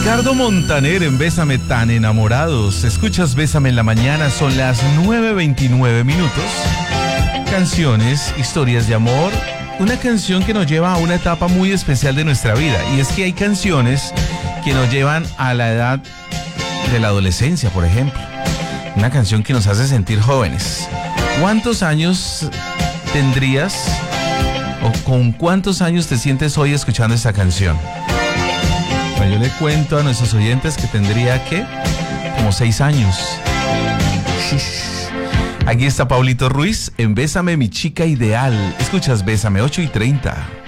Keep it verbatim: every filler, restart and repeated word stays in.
Ricardo Montaner en Bésame tan enamorados. Escuchas Bésame en la mañana, son las nueve veintinueve minutos. Canciones, historias de amor. Una canción que nos lleva a una etapa muy especial de nuestra vida. Y es que hay canciones que nos llevan a la edad de la adolescencia, por ejemplo. Una canción que nos hace sentir jóvenes. ¿Cuántos años tendrías o con cuántos años te sientes hoy escuchando esta canción? Bueno, yo le cuento a nuestros oyentes que tendría, ¿qué? Como seis años. Aquí está Pablito Ruiz en Bésame, mi chica ideal. Escuchas Bésame, ocho y treinta.